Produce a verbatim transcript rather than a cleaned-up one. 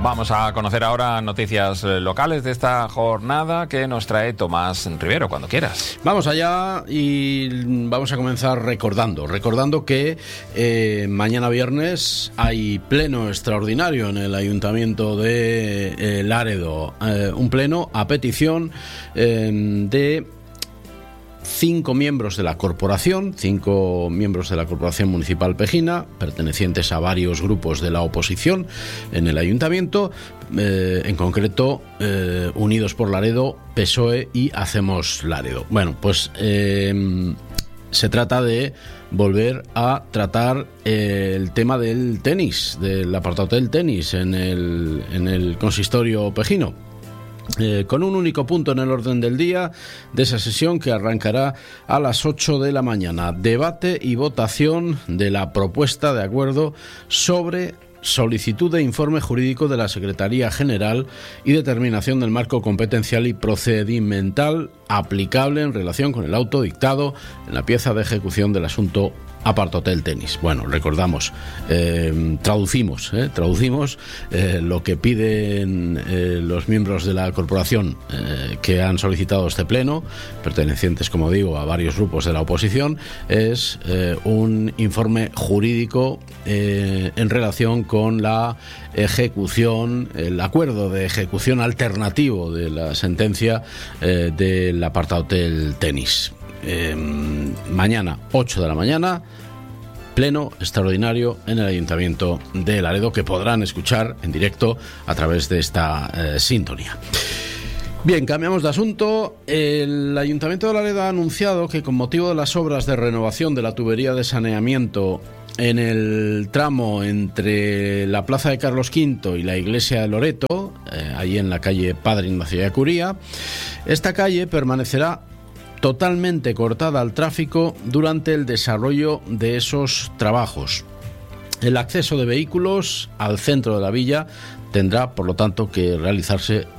Vamos a conocer ahora noticias locales de esta jornada que nos trae Tomás Rivero, cuando quieras. Vamos allá y vamos a comenzar recordando, recordando que eh, mañana viernes hay pleno extraordinario en el Ayuntamiento de eh, Laredo, eh, un pleno a petición eh, de cinco miembros de la corporación, cinco miembros de la Corporación Municipal Pejina, pertenecientes a varios grupos de la oposición en el ayuntamiento, eh, en concreto eh, Unidos por Laredo, P S O E y Hacemos Laredo. Bueno, pues eh, se trata de volver a tratar eh, el tema del tenis, del apartado del tenis en el, en el consistorio pejino. Eh, con un único punto en el orden del día de esa sesión que arrancará a las ocho de la mañana. Debate y votación de la propuesta de acuerdo sobre solicitud de informe jurídico de la Secretaría General y determinación del marco competencial y procedimental aplicable en relación con el auto dictado en la pieza de ejecución del asunto Apartotel Tenis. Bueno, recordamos, eh, traducimos, eh, traducimos eh, lo que piden eh, los miembros de la corporación eh, que han solicitado este pleno, pertenecientes, como digo, a varios grupos de la oposición, es eh, un informe jurídico eh, en relación con la ejecución, el acuerdo de ejecución alternativo de la sentencia eh, del Apartotel Tenis. Eh, mañana, ocho de la mañana, pleno extraordinario en el Ayuntamiento de Laredo, que podrán escuchar en directo a través de esta eh, sintonía. Bien, cambiamos de asunto. El Ayuntamiento de Laredo ha anunciado que con motivo de las obras de renovación de la tubería de saneamiento en el tramo entre la Plaza de Carlos quinto y la Iglesia de Loreto, eh, ahí en la calle Padre Ignacio de Acuría, esta calle permanecerá totalmente cortada al tráfico durante el desarrollo de esos trabajos. El acceso de vehículos al centro de la villa tendrá, por lo tanto, que realizarse